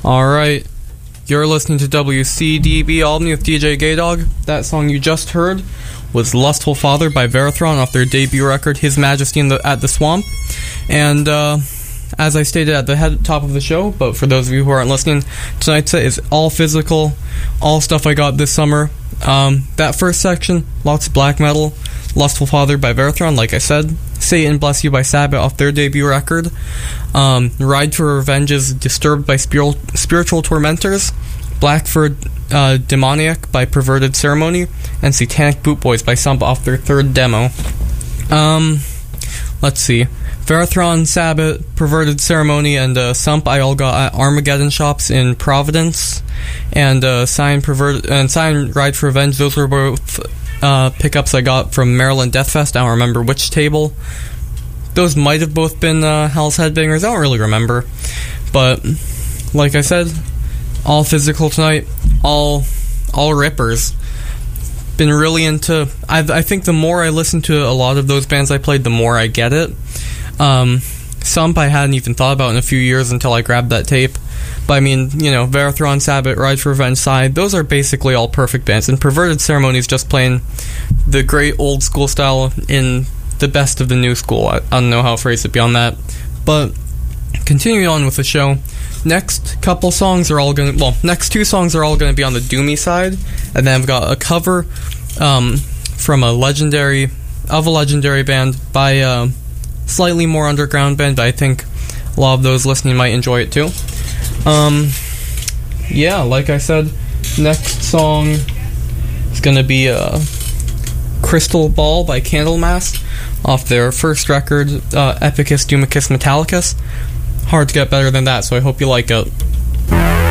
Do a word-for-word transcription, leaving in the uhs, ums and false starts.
Alright, you're listening to W C D B Albany with D J Gaydog. That song you just heard was Lustful Father by Verathron off their debut record, His Majesty in the, at the Swamp. And uh, as I stated at the head, top of the show, but for those of you who aren't listening, tonight's set is all physical, all stuff I got this summer. Um, that first section, lots of black metal, Lustful Father by Verathron, like I said. Satan Bless You by Sabbath off their debut record. Um, Ride for Revenge's Disturbed by Spiritual, Spiritual Tormentors. Blackford uh, Demoniac by Perverted Ceremony. And Satanic Boot Boys by Sump off their third demo. Um, let's see. Verathron, Sabbath, Perverted Ceremony, and uh, Sump I all got at Armageddon Shops in Providence. And uh, Sign, Perverted, and Sign Ride for Revenge, those were both Uh, pickups I got from Maryland Deathfest. I don't remember which table. Those might have both been uh, Hell's Headbangers. I don't really remember. But, like I said, all physical tonight. All all rippers. Been really into... I, I think the more I listen to a lot of those bands I played, the more I get it. Um, Sump I hadn't even thought about in a few years until I grabbed that tape. But I mean, you know, Verathron, Sabbath, Ride for Revenge, Side, those are basically all perfect bands. And Perverted Ceremony is just playing the great old school style in the best of the new school. I, I don't know how to phrase it beyond that. But continuing on with the show, next couple songs are all going to... Well, next two songs are all going to be on the doomy side. And then I've got a cover um, from a legendary... of a legendary band by a slightly more underground band, but I think a lot of those listening might enjoy it too. Um, yeah, like I said, next song is going to be uh, Crystal Ball by Candlemass off their first record, uh, Epicus Doomicus Metallicus. Hard to get better than that, so I hope you like it.